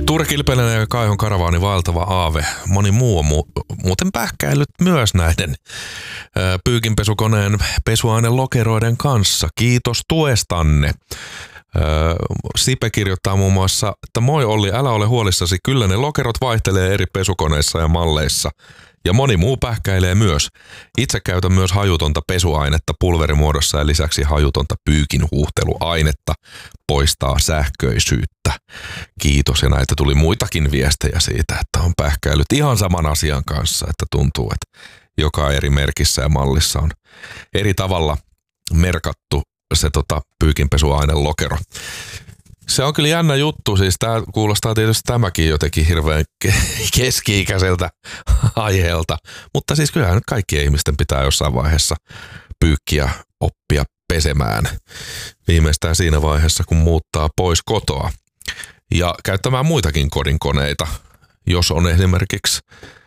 Turkilpelinen ja Kaihon karavaani vaeltava aave. Moni muu on muuten pähkäillyt myös näiden pyykinpesukoneen pesuainelokeroiden kanssa. Kiitos tuestanne. Sipe kirjoittaa muun muassa, että moi Olli, älä ole huolissasi, kyllä ne lokerot vaihtelee eri pesukoneissa ja malleissa. Ja moni muu pähkäilee myös. Itse käytän myös hajutonta pesuainetta pulverimuodossa ja lisäksi hajutonta pyykinhuuhteluainetta poistaa sähköisyyttä. Kiitos, ja näitä tuli muitakin viestejä siitä, että on pähkäillyt ihan saman asian kanssa, että tuntuu, että joka eri merkissä ja mallissa on eri tavalla merkattu se pyykinpesuaine lokero. Se on kyllä jännä juttu, siis tää kuulostaa tietysti tämäkin jotenkin hirveän keski-ikäiseltä aiheelta, mutta siis kyllähän nyt kaikkien ihmisten pitää jossain vaiheessa pyykkiä oppia pesemään. Viimeistään siinä vaiheessa, kun muuttaa pois kotoa ja käyttämään muitakin kodinkoneita, jos on esimerkiksi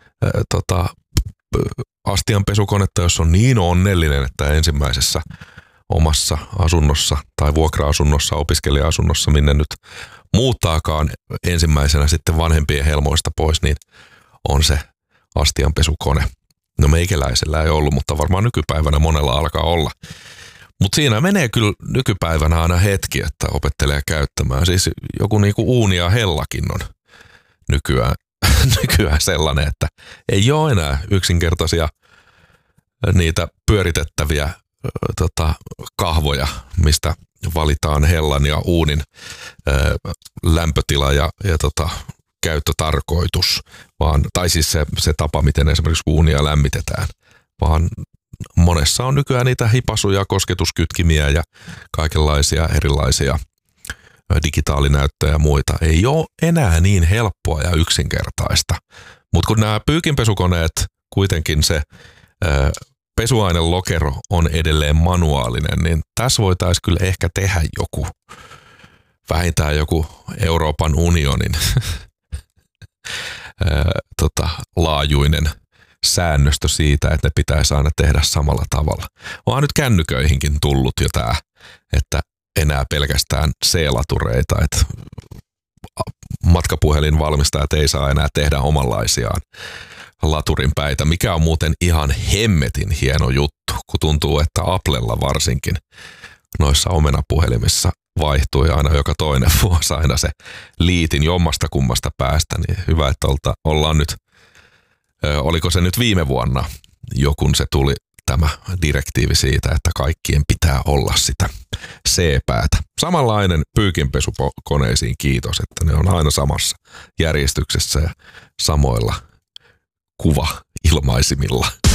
astianpesukonetta, jos on niin onnellinen, että ensimmäisessä omassa asunnossa tai vuokra-asunnossa, opiskelija-asunnossa, minne nyt muuttaakaan ensimmäisenä sitten vanhempien helmoista pois, niin on se astianpesukone. No meikäläisellä ei ollut, mutta varmaan nykypäivänä monella alkaa olla. Mutta siinä menee kyllä nykypäivänä aina hetki, että opettelee käyttämään. Siis joku niinku uuni ja hellakin on nykyään sellainen, että ei ole enää yksinkertaisia niitä pyöritettäviä kahvoja, mistä valitaan hellan ja uunin lämpötila ja käyttötarkoitus, tai siis se tapa, miten esimerkiksi uunia lämmitetään, vaan monessa on nykyään niitä hipasuja, kosketuskytkimiä ja kaikenlaisia erilaisia digitaalinäyttöjä ja muita. Ei ole enää niin helppoa ja yksinkertaista, mutta kun nämä pyykinpesukoneet kuitenkin se pesuainelokero on edelleen manuaalinen, niin tässä voitaisiin kyllä ehkä tehdä vähintään joku Euroopan unionin laajuinen säännöstö siitä, että ne pitäisi aina tehdä samalla tavalla. Onhan nyt kännyköihinkin tullut jo tämä, että enää pelkästään C-latureita, että matkapuhelinvalmistajat ei saa enää tehdä omanlaisiaan laturin päitä, mikä on muuten ihan hemmetin hieno juttu, kun tuntuu, että Applella varsinkin noissa omenapuhelimissa vaihtui aina joka toinen vuosi aina se liitin jommasta kummasta päästä, niin hyvä, että ollaan nyt, oliko se nyt viime vuonna jo kun se tuli tämä direktiivi siitä, että kaikkien pitää olla sitä C-päätä. Samanlainen pyykinpesukoneisiin kiitos, että ne on aina samassa järjestyksessä ja samoilla kuva-ilmaisimilla.